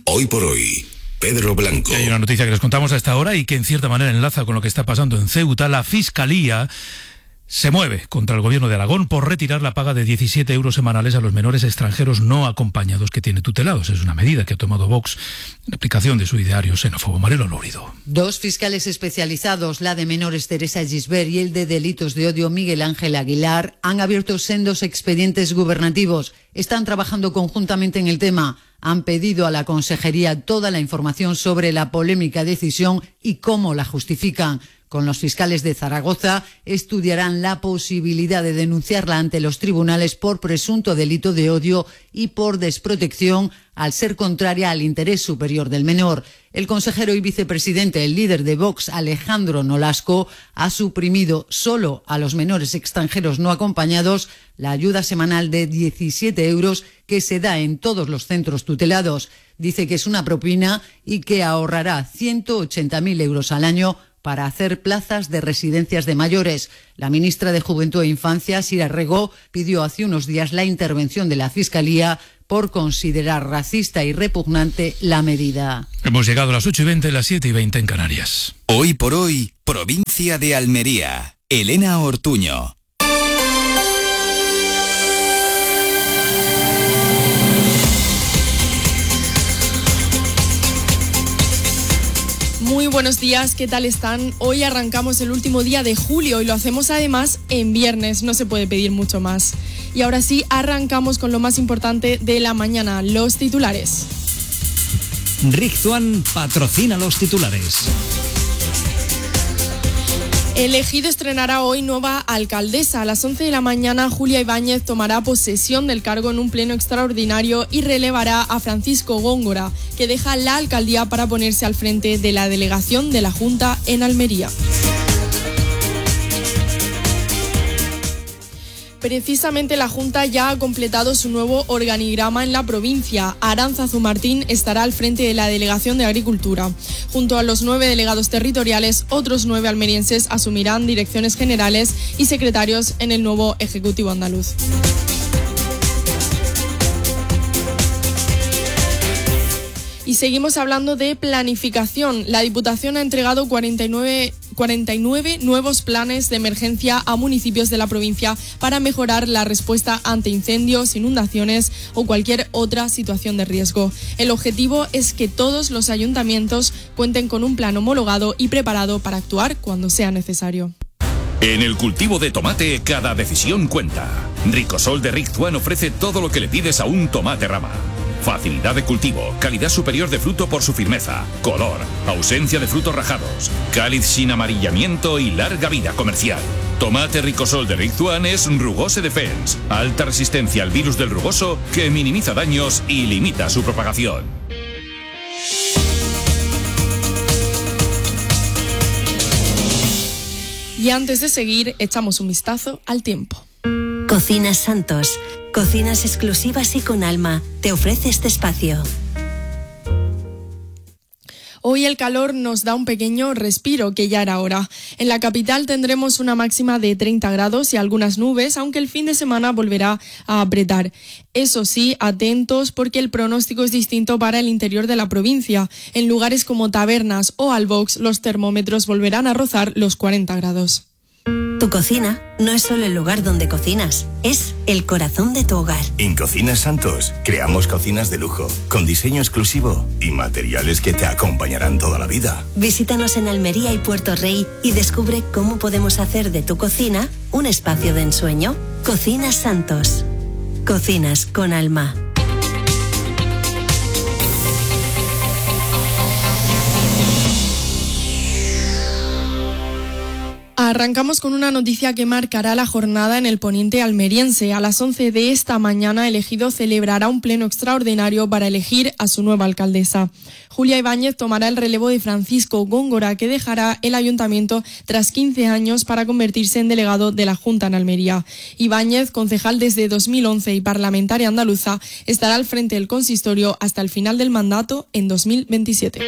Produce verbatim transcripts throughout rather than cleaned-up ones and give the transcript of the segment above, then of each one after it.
Hoy por hoy, Pedro Blanco. Hay una noticia que les contamos a esta hora y que en cierta manera enlaza con lo que está pasando en Ceuta. La Fiscalía se mueve contra el gobierno de Aragón por retirar la paga de diecisiete euros semanales a los menores extranjeros no acompañados que tiene tutelados. Es una medida que ha tomado Vox en aplicación de su ideario xenófobo. Marelo Lórido. Dos fiscales especializados, la de menores Teresa Gisbert y el de delitos de odio Miguel Ángel Aguilar, han abierto sendos expedientes gubernativos. Están trabajando conjuntamente en el tema. Han pedido a la Consejería toda la información sobre la polémica decisión y cómo la justifican. Con los fiscales de Zaragoza estudiarán la posibilidad de denunciarla ante los tribunales por presunto delito de odio y por desprotección al ser contraria al interés superior del menor. El consejero y vicepresidente, el líder de Vox, Alejandro Nolasco, ha suprimido solo a los menores extranjeros no acompañados la ayuda semanal de diecisiete euros que se da en todos los centros tutelados. Dice que es una propina y que ahorrará ciento ochenta mil euros al año para hacer plazas de residencias de mayores. La ministra de Juventud e Infancia, Sira Rego, pidió hace unos días la intervención de la Fiscalía por considerar racista y repugnante la medida. Hemos llegado a las ocho y veinte, las siete y veinte en Canarias. Hoy por hoy, provincia de Almería. Elena Ortuño. Muy buenos días, ¿qué tal están? Hoy arrancamos el último día de julio y lo hacemos además en viernes, no se puede pedir mucho más. Y ahora sí, arrancamos con lo más importante de la mañana, los titulares. Rizzuan patrocina los titulares. El Ejido estrenará hoy nueva alcaldesa. A las once de la mañana, Julia Ibáñez tomará posesión del cargo en un pleno extraordinario y relevará a Francisco Góngora, que deja la alcaldía para ponerse al frente de la delegación de la Junta en Almería. Precisamente la Junta ya ha completado su nuevo organigrama en la provincia. Arantzazu Martín estará al frente de la Delegación de Agricultura. Junto a los nueve delegados territoriales, otros nueve almerienses asumirán direcciones generales y secretarios en el nuevo Ejecutivo andaluz. Y seguimos hablando de planificación. La Diputación ha entregado cuarenta y nueve, cuarenta y nueve nuevos planes de emergencia a municipios de la provincia para mejorar la respuesta ante incendios, inundaciones o cualquier otra situación de riesgo. El objetivo es que todos los ayuntamientos cuenten con un plan homologado y preparado para actuar cuando sea necesario. En el cultivo de tomate, cada decisión cuenta. Ricosol de Rizzuan ofrece todo lo que le pides a un tomate rama. Facilidad de cultivo, calidad superior de fruto por su firmeza, color, ausencia de frutos rajados, cáliz sin amarillamiento y larga vida comercial. Tomate Ricosol de Rizzuan es Rugose Defense, alta resistencia al virus del rugoso que minimiza daños y limita su propagación. Y antes de seguir, echamos un vistazo al tiempo. Cocinas Santos, cocinas exclusivas y con alma, te ofrece este espacio. Hoy el calor nos da un pequeño respiro, que ya era hora. En la capital tendremos una máxima de treinta grados y algunas nubes, aunque el fin de semana volverá a apretar. Eso sí, atentos porque el pronóstico es distinto para el interior de la provincia. En lugares como Tabernas o Albox, los termómetros volverán a rozar los cuarenta grados. Tu cocina no es solo el lugar donde cocinas, es el corazón de tu hogar. En Cocinas Santos creamos cocinas de lujo, con diseño exclusivo y materiales que te acompañarán toda la vida. Visítanos en Almería y Puerto Rey y descubre cómo podemos hacer de tu cocina un espacio de ensueño. Cocinas Santos. Cocinas con alma. Arrancamos con una noticia que marcará la jornada en el poniente almeriense. A las once de esta mañana, el Ejido celebrará un pleno extraordinario para elegir a su nueva alcaldesa. Julia Ibáñez tomará el relevo de Francisco Góngora, que dejará el ayuntamiento tras quince años para convertirse en delegado de la Junta en Almería. Ibáñez, concejal desde dos mil once y parlamentaria andaluza, estará al frente del consistorio hasta el final del mandato en dos mil veintisiete.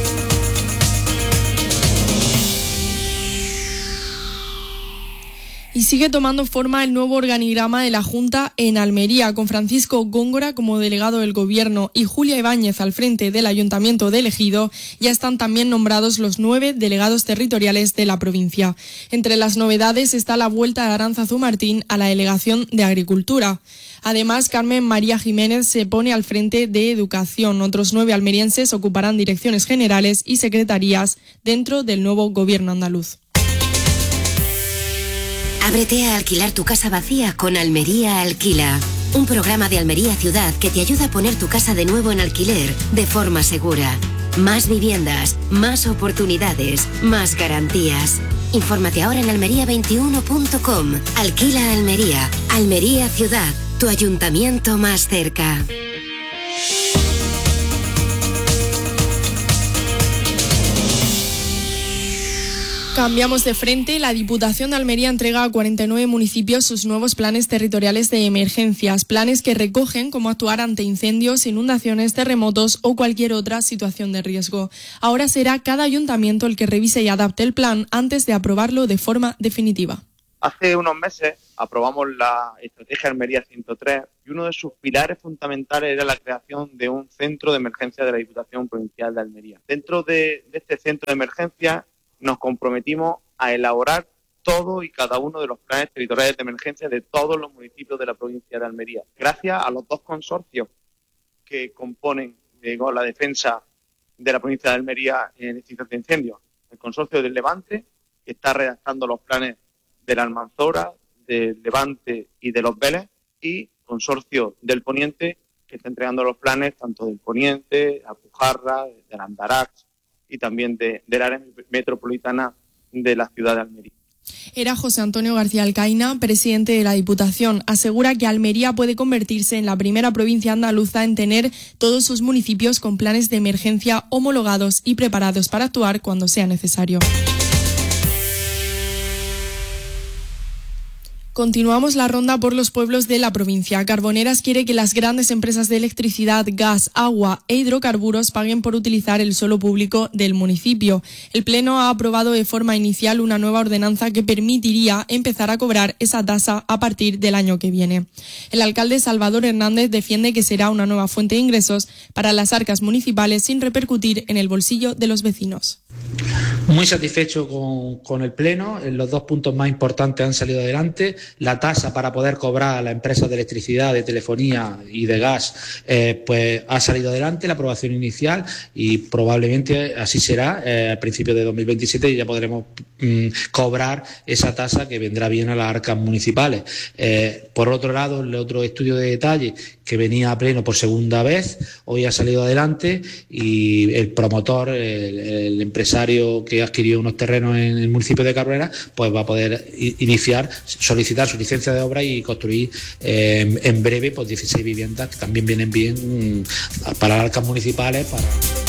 Y Y sigue tomando forma el nuevo organigrama de la Junta en Almería, con Francisco Góngora como delegado del Gobierno y Julia Ibáñez al frente del Ayuntamiento de Ejido. Ya están también nombrados los nueve delegados territoriales de la provincia. Entre las novedades está la vuelta de Aránzazu Martín a la delegación de Agricultura. Además, Carmen María Jiménez se pone al frente de Educación. Otros nueve almerienses ocuparán direcciones generales y secretarías dentro del nuevo Gobierno andaluz. Ábrete a alquilar tu casa vacía con Almería Alquila. Un programa de Almería Ciudad que te ayuda a poner tu casa de nuevo en alquiler de forma segura. Más viviendas, más oportunidades, más garantías. Infórmate ahora en almería veintiuno punto com. Alquila Almería. Almería Ciudad, tu ayuntamiento más cerca. Cambiamos de frente. La Diputación de Almería entrega a cuarenta y nueve municipios sus nuevos planes territoriales de emergencias, planes que recogen cómo actuar ante incendios, inundaciones, terremotos o cualquier otra situación de riesgo. Ahora será cada ayuntamiento el que revise y adapte el plan antes de aprobarlo de forma definitiva. Hace unos meses aprobamos la Estrategia Almería ciento tres y uno de sus pilares fundamentales era la creación de un centro de emergencia de la Diputación Provincial de Almería. Dentro de, de este centro de emergencia nos comprometimos a elaborar todo y cada uno de los planes territoriales de emergencia de todos los municipios de la provincia de Almería. Gracias a los dos consorcios que componen digo, la defensa de la provincia de Almería en extinción de incendios. El consorcio del Levante, que está redactando los planes de la Almanzora, del Levante y de los Vélez, y consorcio del Poniente, que está entregando los planes tanto del Poniente, Alpujarra, del Andarax, y también de, del área metropolitana de la ciudad de Almería. Era José Antonio García Alcaina, presidente de la Diputación. Asegura que Almería puede convertirse en la primera provincia andaluza en tener todos sus municipios con planes de emergencia homologados y preparados para actuar cuando sea necesario. Continuamos la ronda por los pueblos de la provincia. Carboneras quiere que las grandes empresas de electricidad, gas, agua e hidrocarburos paguen por utilizar el suelo público del municipio. El Pleno ha aprobado de forma inicial una nueva ordenanza que permitiría empezar a cobrar esa tasa a partir del año que viene. El alcalde Salvador Hernández defiende que será una nueva fuente de ingresos para las arcas municipales sin repercutir en el bolsillo de los vecinos. Muy satisfecho con, con el Pleno. Los dos puntos más importantes han salido adelante. La tasa para poder cobrar a las empresas de electricidad, de telefonía y de gas eh, pues ha salido adelante, la aprobación inicial, y probablemente así será. Eh, al principio de dos mil veintisiete ya podremos mm, cobrar esa tasa que vendrá bien a las arcas municipales. Eh, por otro lado, el otro estudio de detalle que venía a Pleno por segunda vez, hoy ha salido adelante y el promotor, el, el empresario que adquirió unos terrenos en el municipio de Cabrera, pues va a poder iniciar, solicitar su licencia de obra y construir eh, en breve pues dieciséis viviendas que también vienen bien mmm, para las arcas municipales. Para...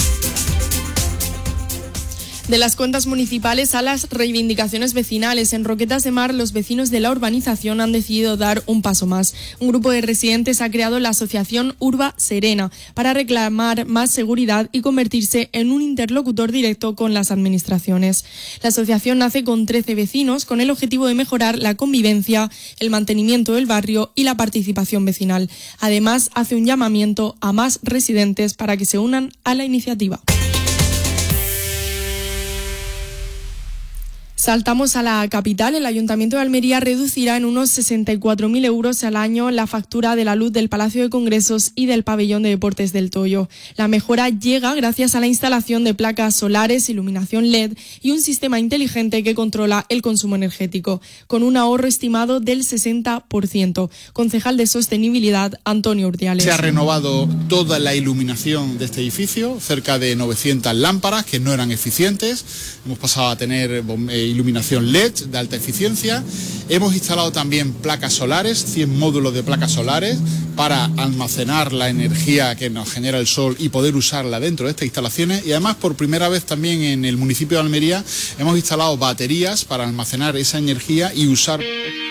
De las cuentas municipales a las reivindicaciones vecinales, en Roquetas de Mar los vecinos de la urbanización han decidido dar un paso más. Un grupo de residentes ha creado la asociación Urba Serena para reclamar más seguridad y convertirse en un interlocutor directo con las administraciones. La asociación nace con trece vecinos con el objetivo de mejorar la convivencia, el mantenimiento del barrio y la participación vecinal. Además, hace un llamamiento a más residentes para que se unan a la iniciativa. Saltamos a la capital. El Ayuntamiento de Almería reducirá en unos sesenta y cuatro mil euros al año la factura de la luz del Palacio de Congresos y del Pabellón de Deportes del Toyo. La mejora llega gracias a la instalación de placas solares, iluminación L E D y un sistema inteligente que controla el consumo energético, con un ahorro estimado del sesenta por ciento. Concejal de Sostenibilidad, Antonio Urdiales. Se ha renovado toda la iluminación de este edificio, cerca de novecientas lámparas que no eran eficientes. Hemos pasado a tener eh, iluminación L E D de alta eficiencia. Hemos instalado también placas solares, cien módulos de placas solares para almacenar la energía que nos genera el sol y poder usarla dentro de estas instalaciones. Y además, por primera vez también en el municipio de Almería, hemos instalado baterías para almacenar esa energía y usar...